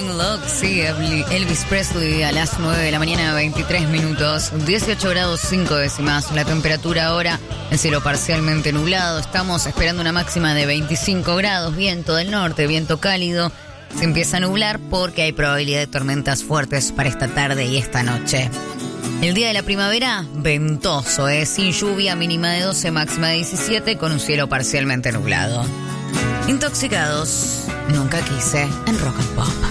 Morning Look, sí, Elvis Presley a las 9 de la mañana, 23 minutos, 18 grados 5 décimas, la temperatura ahora, el cielo parcialmente nublado, estamos esperando una máxima de 25 grados, viento del norte, viento cálido, se empieza a nublar porque hay probabilidad de tormentas fuertes para esta tarde y esta noche. El día de la primavera, ventoso, sin lluvia, mínima de 12, máxima de 17, con un cielo parcialmente nublado. Intoxicados, nunca quise, en Rock and Pop.